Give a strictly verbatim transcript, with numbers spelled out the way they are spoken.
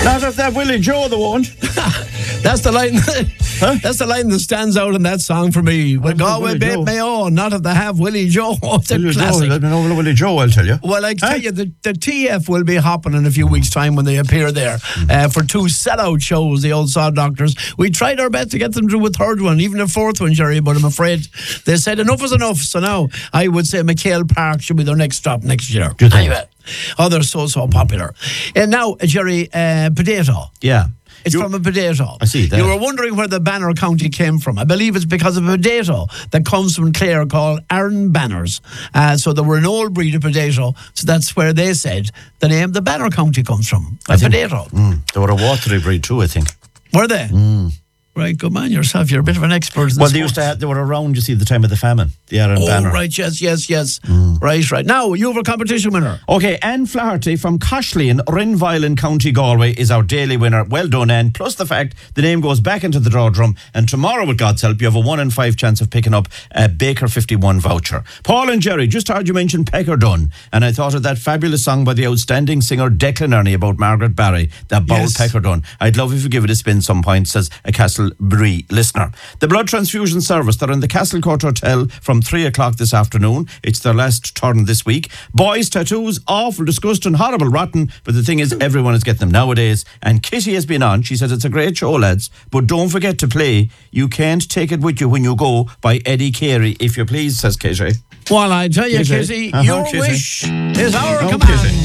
Not if that Willie Joe the won't. That's the line. Huh? That's the line that stands out in that song for me. Well, Galway Willie bit Joe? me on, not if they have Willie Joe. It's a Willie Joe, classic. I don't know Willie Joe, I'll tell you. Well, I tell Huh? you, the, the T F will be hopping in a few weeks' time when they appear there uh, for two sellout shows, the old Sod Doctors. We tried our best to get them to do a third one, even a fourth one, Jerry, but I'm afraid they said enough is enough. So now I would say McHale Park should be their next stop next year. Do you think? Anyway, oh, they're so, so popular. And now, Jerry, uh, potato. Yeah. It's You- from a potato. I see that. You were wondering where the Banner County came from. I believe it's because of a potato that comes from Clare called Aaron Banners. Uh, so there were an old breed of potato. So that's where they said the name the Banner County comes from. A I think- potato. Mm, they were a watery breed too, I think. Were they? Right, good man yourself. You're a bit of an expert in Well, this they used to sport. have, they were around, you see, the time of the famine, the Aaron Oh, Banner. right, yes, yes, yes. Right, right. Now, you have a competition winner. Okay, Anne Flaherty from Coshley in Rinvile in County Galway is our daily winner. Well done, Anne. Plus the fact the name goes back into the draw drum, and tomorrow, with God's help, you have a one in five chance of picking up a Baker fifty-one voucher. Paul and Jerry, just heard you mention Peckerdun, and I thought of that fabulous song by the outstanding singer Declan Ernie about Margaret Barry, that Bowl Yes. Peckerdun. I'd love if you give it a spin some point, says a Castlebree listener. The blood transfusion service, they're in the Castlecourt Hotel from three o'clock this afternoon. It's their last turn this week. Boys' tattoos, awful, disgusting, horrible, rotten, but the thing is, everyone is getting them nowadays. And Kitty has been on. She says it's a great show, lads, but don't forget to play You Can't Take It With You When You Go by Eddie Carey, if you please, says Kitty. Well, I tell you, Kitty. Kitty, Uh-huh, your Kitty. wish is our Oh, command. Kitty.